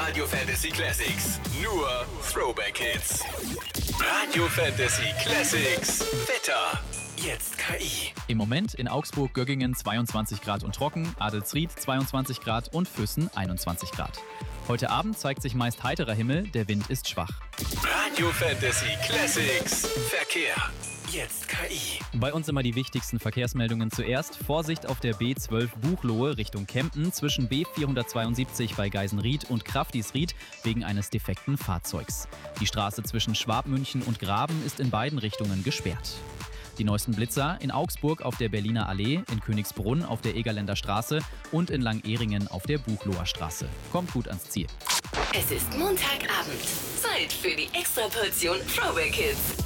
Radio Fantasy Classics. Nur Throwback Hits. Radio Fantasy Classics. Wetter. Jetzt KI. Im Moment in Augsburg, Göggingen 22 Grad und trocken, Adelsried 22 Grad und Füssen 21 Grad. Heute Abend zeigt sich meist heiterer Himmel, der Wind ist schwach. Radio Fantasy Classics. Verkehr. Jetzt KI. Bei uns immer die wichtigsten Verkehrsmeldungen zuerst. Vorsicht auf der B12 Buchloe Richtung Kempten zwischen B472 bei Geisenried und Kraftisried wegen eines defekten Fahrzeugs. Die Straße zwischen Schwabmünchen und Graben ist in beiden Richtungen gesperrt. Die neuesten Blitzer in Augsburg auf der Berliner Allee, in Königsbrunn auf der Egerländer Straße und in Langehringen auf der Buchloer Straße. Kommt gut ans Ziel. Es ist Montagabend. Zeit für die Extraportion Throwback Hits.